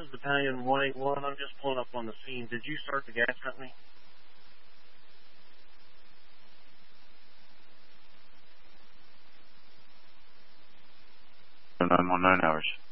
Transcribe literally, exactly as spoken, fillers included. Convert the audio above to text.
is Battalion one eighty-one. I'm just pulling up on the scene. Did you start the gas company? nine one nine hours.